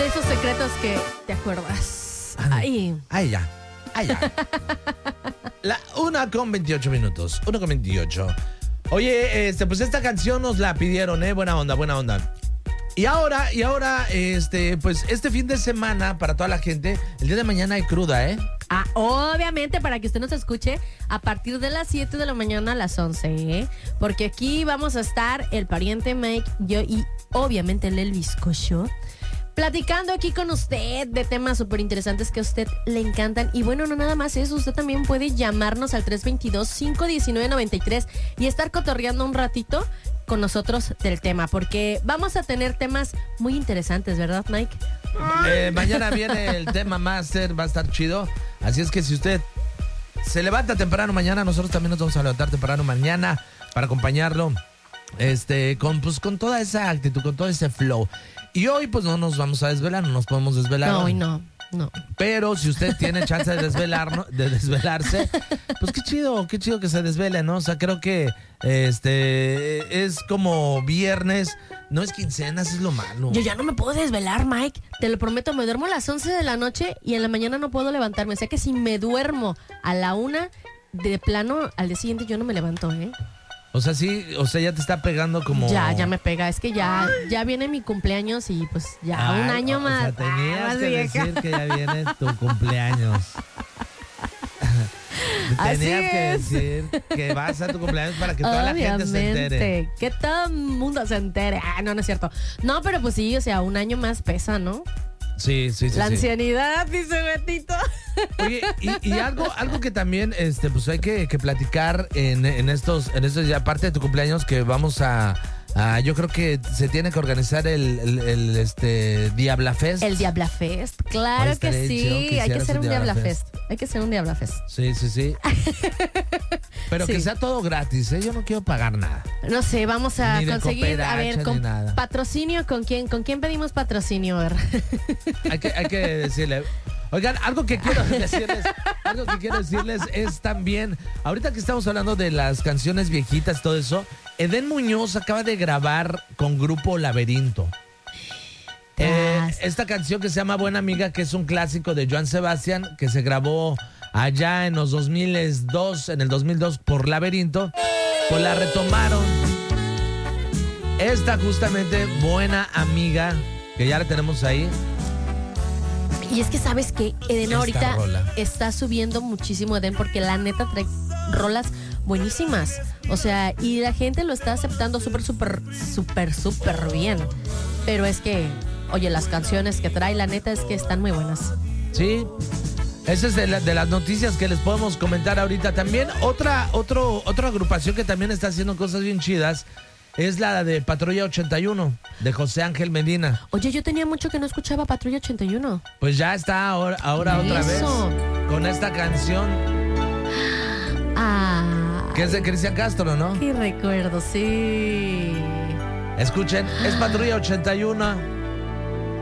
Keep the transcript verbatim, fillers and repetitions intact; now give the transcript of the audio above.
De esos secretos que te acuerdas. Ay. Ay, ya. Ay, ya. La una con veintiocho minutos. Una con veintiocho. Oye, este, pues esta canción nos la pidieron, ¿eh? Buena onda, buena onda. Y ahora, y ahora, este, pues este fin de semana, para toda la gente, el día de mañana hay cruda, ¿eh? Ah, obviamente, para que usted nos escuche a partir de las siete de la mañana a las once, ¿eh? Porque aquí vamos a estar el pariente Mike, yo y obviamente el Elvis Cocho, platicando aquí con usted de temas súper interesantes que a usted le encantan. Y bueno, no nada más eso, usted también puede llamarnos al tres dos dos, cinco uno nueve, nueve tres y estar cotorreando un ratito con nosotros del tema, porque vamos a tener temas muy interesantes, ¿verdad, Mike? Eh, mañana viene el tema máster, va a estar chido. Así es que si usted se levanta temprano mañana, nosotros también nos vamos a levantar temprano mañana para acompañarlo, este, con, pues, con toda esa actitud, con todo ese flow. Y hoy pues no nos vamos a desvelar, no nos podemos desvelar. No, hoy no, no. Pero si usted tiene chance de desvelar, de desvelarse, pues qué chido, qué chido que se desvele, ¿no? O sea, creo que este es como viernes, no es quincena, eso es lo malo. Yo ya no me puedo desvelar, Mike. Te lo prometo, me duermo a las once de la noche y en la mañana no puedo levantarme. O sea que si me duermo a la una, de plano, al día siguiente yo no me levanto, ¿eh? O sea, sí, o sea, ya te está pegando como... Ya, ya me pega. Es que ya, ya viene mi cumpleaños y pues ya Ay, un año o, más. O sea, tenías ah, más que vieja. decir que ya viene tu cumpleaños. Así Tenías que es. decir que vas a tu cumpleaños para que toda la gente se entere. Que todo el mundo se entere. Ah, no, no es cierto. No, pero pues sí, o sea, un año más pesa, ¿no? Sí, sí, sí. La sí. ancianidad, dice Betito. Oye, y, y algo, algo que también, este, pues hay que, que platicar en, en estos, en estos ya aparte de tu cumpleaños, que vamos a, a yo creo que se tiene que organizar el, el, el este Diabla Fest. El Diabla Fest, claro Ahí que estaría sí. chido que Hay que hicieras hacer un un Diabla Diabla Fest. Hay que hacer un Diabla Fest. Sí, sí, sí. Pero Sí. que sea todo gratis, ¿eh? Yo no quiero pagar nada. No sé, vamos a Ni de conseguir, a ver, cooperacha, con ni nada. patrocinio, ¿con quién? ¿Con quién pedimos patrocinio? A ver. Hay que, hay que decirle. Oigan, algo que quiero decirles, algo que quiero decirles es también, ahorita que estamos hablando de las canciones viejitas, todo eso, Edén Muñoz acaba de grabar con Grupo Laberinto. Eh, esta canción que se llama Buena Amiga, que es un clásico de Joan Sebastián, que se grabó allá en los dos mil dos, en el dos mil dos por Laberinto, pues la retomaron. Esta justamente Buena Amiga, que ya la tenemos ahí. Y es que sabes que Edén Esta ahorita rola. está subiendo muchísimo Edén porque la neta trae rolas buenísimas. O sea, y la gente lo está aceptando súper, súper, súper, súper bien. Pero es que, oye, las canciones que trae, la neta es que están muy buenas. Sí, esa es de, la- de las noticias que les podemos comentar ahorita. También otra, otro, otra agrupación que también está haciendo cosas bien chidas es la de Patrulla ochenta y uno, de José Ángel Medina. Oye, yo tenía mucho que no escuchaba Patrulla ochenta y uno. Pues ya está ahora, ahora otra vez Eso. con esta canción Ah. que es de Cristian Castro, ¿no? Qué recuerdo, sí. Escuchen, es Patrulla ochenta y uno.